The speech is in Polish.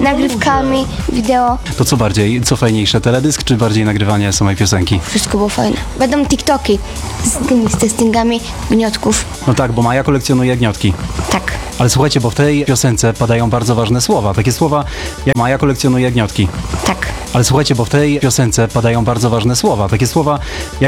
nagrywkami, wideo. To co bardziej, co fajniejsze, teledysk czy bardziej nagrywanie samej piosenki? Wszystko było fajne. Będą TikToki z testingami gniotków. No tak, bo Maja kolekcjonuje gniotki. Tak. Ale słuchajcie, bo w tej piosence padają bardzo ważne słowa. Takie słowa jak Maja kolekcjonuje gniotki. Tak. Ale słuchajcie, bo w tej piosence padają bardzo ważne słowa. Takie słowa jak